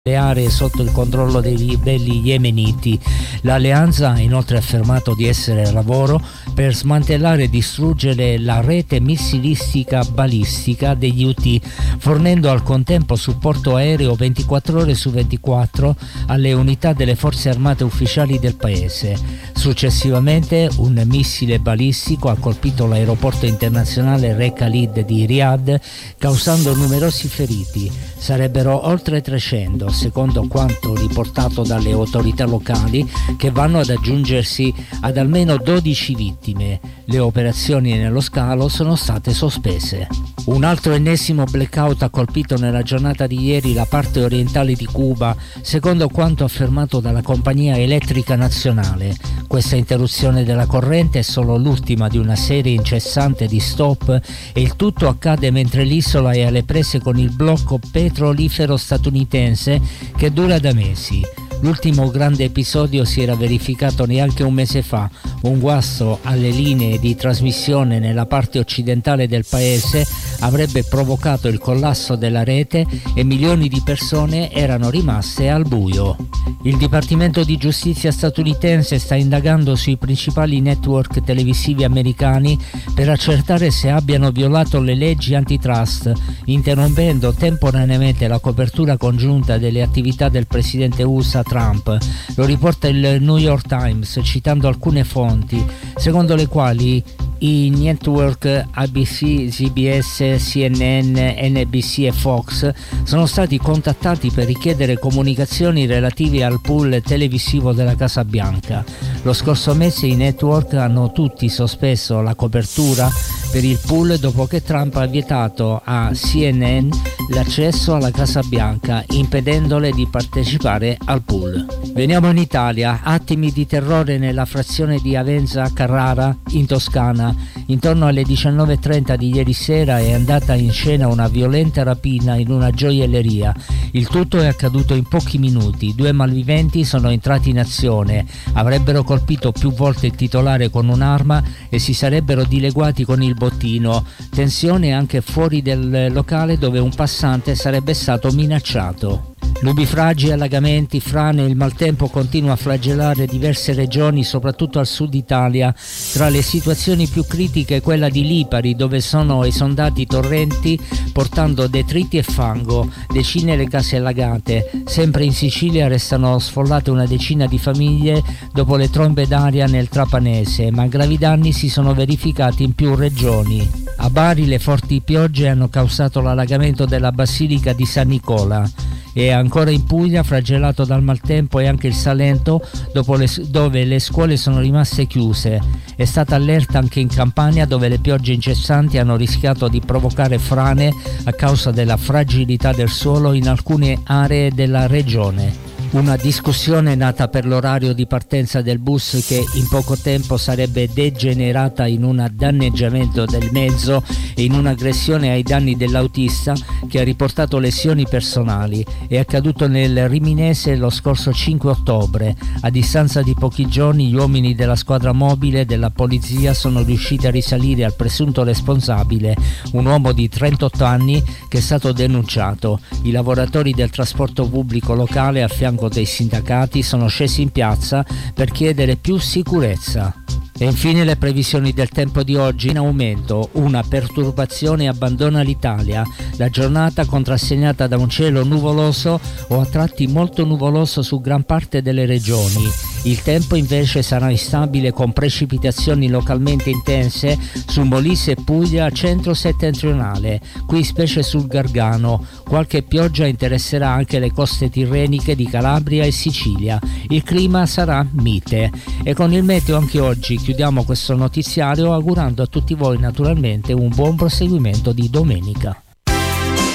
le aree sotto il controllo dei ribelli yemeniti. L'alleanza ha inoltre affermato di essere al lavoro per smantellare e distruggere la rete missilistica balistica degli Houthi, fornendo al contempo supporto aereo 24 ore su 24 alle unità delle forze armate ufficiali del paese. Successivamente un missile balistico ha colpito l'aeroporto internazionale Re Khalid di Riyadh, causando numerosi feriti. Sarebbero oltre 300, secondo quanto riportato dalle autorità locali, che vanno ad aggiungersi ad almeno 12 vittime. Le operazioni nello scalo sono state sospese. Un altro ennesimo blackout ha colpito nella giornata di ieri la parte orientale di Cuba, secondo quanto affermato dalla compagnia elettrica nazionale. Questa interruzione della corrente è solo l'ultima di una serie incessante di stop e il tutto accade mentre l'isola è alle prese con il blocco petrolifero statunitense che dura da mesi. L'ultimo grande episodio si era verificato neanche un mese fa. Un guasto alle linee di trasmissione nella parte occidentale del paese avrebbe provocato il collasso della rete e milioni di persone erano rimaste al buio. Il Dipartimento di Giustizia statunitense sta indagando sui principali network televisivi americani per accertare se abbiano violato le leggi antitrust, interrompendo temporaneamente la copertura congiunta delle attività del presidente USA Trump. Lo riporta il New York Times citando alcune fonti, secondo le quali i network ABC, CBS, CNN, NBC e Fox sono stati contattati per richiedere comunicazioni relative al pool televisivo della Casa Bianca. Lo scorso mese i network hanno tutti sospeso la copertura per il pool dopo che Trump ha vietato a CNN l'accesso alla Casa Bianca, impedendole di partecipare al pool. Veniamo in Italia. Attimi di terrore nella frazione di Avenza Carrara in Toscana. Intorno alle 19:30 di ieri sera è andata in scena una violenta rapina in una gioielleria. Il tutto è accaduto in pochi minuti. 2 malviventi sono entrati in azione, avrebbero colpito più volte il titolare con un'arma e si sarebbero dileguati con il bottino. Tensione anche fuori del locale dove un passante sarebbe stato minacciato. Nubifragi, allagamenti, frane, il maltempo continua a flagellare diverse regioni, soprattutto al sud Italia. Tra le situazioni più critiche quella di Lipari, dove sono esondati torrenti portando detriti e fango, decine le case allagate. Sempre in Sicilia restano sfollate una decina di famiglie dopo le trombe d'aria nel Trapanese, ma gravi danni si sono verificati in più regioni. A Bari le forti piogge hanno causato l'allagamento della Basilica di San Nicola. E ancora in Puglia, flagellato dal maltempo, e anche il Salento, dove le scuole sono rimaste chiuse. È stata allerta anche in Campania, dove le piogge incessanti hanno rischiato di provocare frane a causa della fragilità del suolo in alcune aree della regione. Una discussione nata per l'orario di partenza del bus che in poco tempo sarebbe degenerata in un danneggiamento del mezzo e in un'aggressione ai danni dell'autista che ha riportato lesioni personali. È accaduto nel Riminese lo scorso 5 ottobre. A distanza di pochi giorni gli uomini della squadra mobile della polizia sono riusciti a risalire al presunto responsabile, un uomo di 38 anni che è stato denunciato. I lavoratori del trasporto pubblico locale a fianco dei sindacati sono scesi in piazza per chiedere più sicurezza. E infine le previsioni del tempo di oggi: in aumento, una perturbazione abbandona l'Italia. La giornata contrassegnata da un cielo nuvoloso o a tratti molto nuvoloso su gran parte delle regioni. Il tempo invece sarà instabile con precipitazioni localmente intense su Molise e Puglia centro-settentrionale, qui specie sul Gargano. Qualche pioggia interesserà anche le coste tirreniche di Calabria e Sicilia. Il clima sarà mite. E con il meteo anche oggi chiudiamo questo notiziario augurando a tutti voi naturalmente un buon proseguimento di domenica.